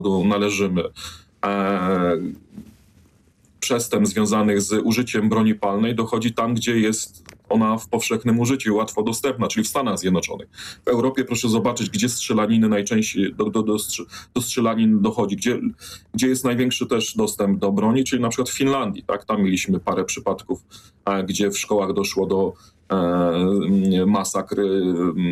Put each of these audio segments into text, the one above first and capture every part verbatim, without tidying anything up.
należymy, e, przestępstw związanych z użyciem broni palnej dochodzi tam, gdzie jest ona w powszechnym użyciu i łatwo dostępna, czyli w Stanach Zjednoczonych. W Europie proszę zobaczyć, gdzie strzelaniny najczęściej, do, do, do, do strzelanin dochodzi, gdzie, gdzie jest największy też dostęp do broni, czyli na przykład w Finlandii. Tak? Tam mieliśmy parę przypadków, e, gdzie w szkołach doszło do e, masakry,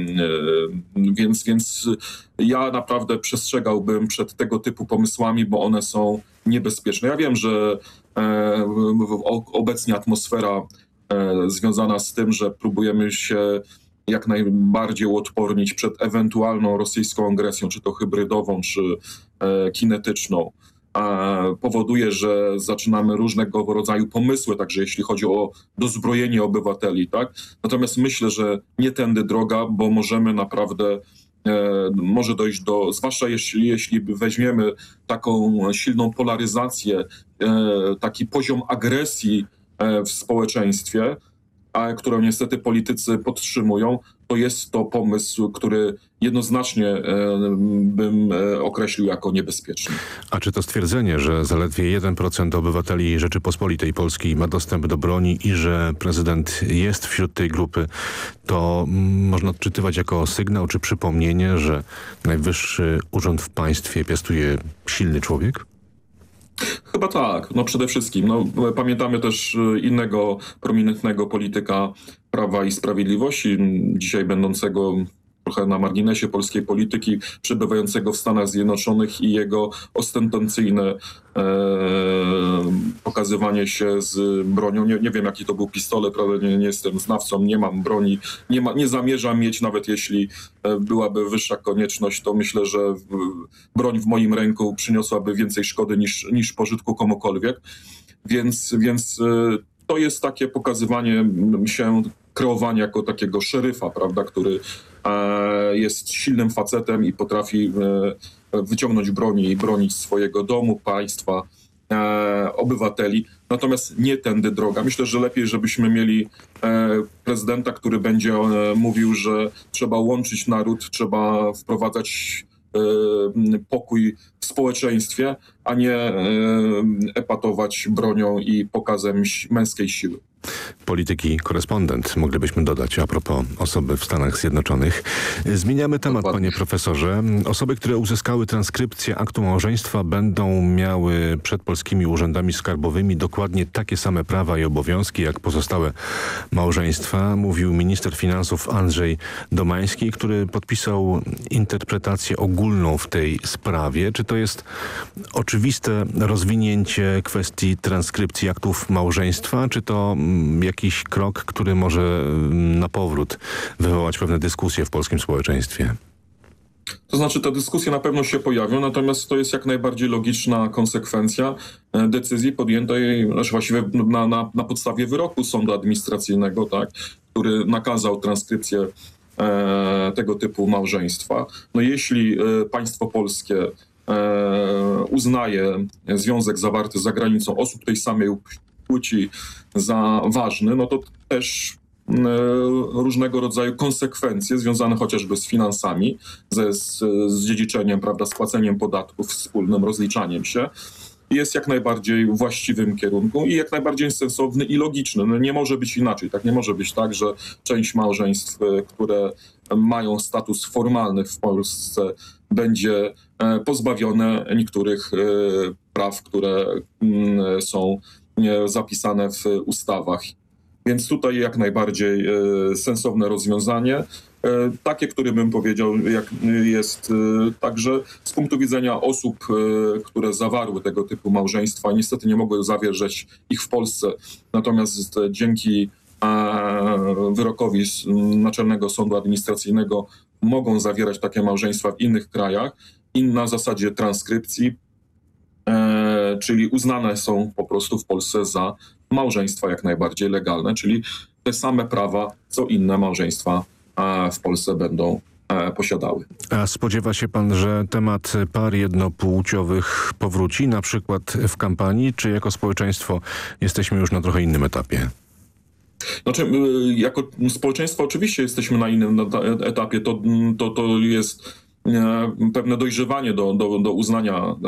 e, więc, więc ja naprawdę przestrzegałbym przed tego typu pomysłami, bo one są niebezpieczne. Ja wiem, że e, obecnie atmosfera e, związana z tym, że próbujemy się jak najbardziej uodpornić przed ewentualną rosyjską agresją, czy to hybrydową, czy e, kinetyczną, e, powoduje, że zaczynamy różnego rodzaju pomysły, także jeśli chodzi o dozbrojenie obywateli, tak? Natomiast myślę, że nie tędy droga, bo możemy naprawdę E, może dojść do, zwłaszcza jeśli, jeśli weźmiemy taką silną polaryzację, e, taki poziom agresji e, w społeczeństwie, a którą niestety politycy podtrzymują, to jest to pomysł, który jednoznacznie e, bym e, określił jako niebezpieczny. A czy to stwierdzenie, że zaledwie jeden procent obywateli Rzeczypospolitej Polskiej ma dostęp do broni i że prezydent jest wśród tej grupy, to można odczytywać jako sygnał czy przypomnienie, że najwyższy urząd w państwie piastuje silny człowiek? Chyba tak, no przede wszystkim. No, pamiętamy też innego prominentnego polityka Prawa i Sprawiedliwości, dzisiaj będącego trochę na marginesie polskiej polityki, przebywającego w Stanach Zjednoczonych i jego ostentacyjne e, pokazywanie się z bronią. Nie, nie wiem, jaki to był pistolet, prawda? Nie, nie jestem znawcą, nie mam broni, nie, ma, nie zamierzam mieć, nawet jeśli byłaby wyższa konieczność, to myślę, że broń w moim ręku przyniosłaby więcej szkody niż, niż pożytku komukolwiek. Więc, więc to jest takie pokazywanie się, kreowanie jako takiego szeryfa, prawda, który e, jest silnym facetem i potrafi e, wyciągnąć broń i bronić swojego domu, państwa, e, obywateli. Natomiast nie tędy droga. Myślę, że lepiej, żebyśmy mieli e, prezydenta, który będzie e, mówił, że trzeba łączyć naród, trzeba wprowadzać e, pokój w społeczeństwie, a nie e, epatować bronią i pokazem męskiej siły. Polityki korespondent, moglibyśmy dodać a propos osoby w Stanach Zjednoczonych. Zmieniamy temat, Dokładnie. Panie profesorze. Osoby, które uzyskały transkrypcję aktu małżeństwa, będą miały przed polskimi urzędami skarbowymi dokładnie takie same prawa i obowiązki jak pozostałe małżeństwa, mówił minister finansów Andrzej Domański, który podpisał interpretację ogólną w tej sprawie. Czy to jest oczywiste rozwinięcie kwestii transkrypcji aktów małżeństwa, czy to jakiś krok, który może na powrót wywołać pewne dyskusje w polskim społeczeństwie? To znaczy, te dyskusje na pewno się pojawią, natomiast to jest jak najbardziej logiczna konsekwencja decyzji podjętej, znaczy właściwie na, na, na podstawie wyroku sądu administracyjnego, tak, który nakazał transkrypcję e, tego typu małżeństwa. No jeśli e, państwo polskie e, uznaje związek zawarty za granicą osób tej samej płci za ważny, no to też e, różnego rodzaju konsekwencje związane chociażby z finansami, ze z, z dziedziczeniem, prawda, z płaceniem podatków, wspólnym rozliczaniem się, jest jak najbardziej w właściwym kierunku i jak najbardziej sensowny i logiczny. No nie może być inaczej. Tak nie może być tak, że część małżeństw, które mają status formalny w Polsce, będzie pozbawione niektórych praw, które są zapisane w ustawach. Więc tutaj jak najbardziej e, sensowne rozwiązanie. E, takie, które bym powiedział, jak jest e, także z punktu widzenia osób, e, które zawarły tego typu małżeństwa, niestety nie mogły zawierzyć ich w Polsce. Natomiast e, dzięki e, wyrokowi z Naczelnego Sądu Administracyjnego mogą zawierać takie małżeństwa w innych krajach i na zasadzie transkrypcji, e, czyli uznane są po prostu w Polsce za małżeństwa jak najbardziej legalne, czyli te same prawa, co inne małżeństwa w Polsce będą posiadały. A spodziewa się pan, że temat par jednopłciowych powróci, na przykład w kampanii, czy jako społeczeństwo jesteśmy już na trochę innym etapie? Znaczy, jako społeczeństwo oczywiście jesteśmy na innym etapie. To, to, to jest e, pewne dojrzewanie do, do, do uznania